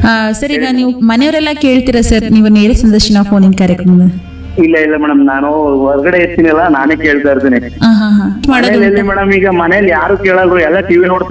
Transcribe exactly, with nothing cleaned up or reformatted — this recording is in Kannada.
ಸರ್ ಈಗ ನೀವು ಮನೆಯವರೆಲ್ಲ ಕೇಳ್ತೀರಾ ಸರ್ ನೀವು ನೇರ ಸಂದರ್ಶನ ಫೋನಿನ ಕಾರ್ಯಕ್ರಮದ? ಇಲ್ಲ ಇಲ್ಲ ಮೇಡಮ್, ನಾನು ಹೊರಗಡೆ ಇರ್ತೀನಲ್ಲ, ನಾನೇ ಕೇಳ್ತಾ ಇರ್ತೀನಿ. ಹಾ ಹಾ ಹಾ ಮಾಡೋದು ಮೇಡಮ್ ಈಗ ಮನೇಲಿ ಯಾರು ಕೇಳಲ್ರು, ಎಲ್ಲ ಟಿವಿ ನೋಡ್ತಾ